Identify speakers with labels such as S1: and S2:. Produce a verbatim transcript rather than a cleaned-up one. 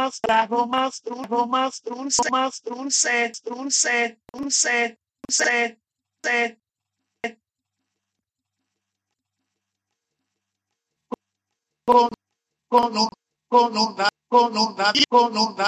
S1: más, trago más, trago más dulce, más dulce, dulce, dulce, dulce, dulce. Con, con, un, con una, con una, con una.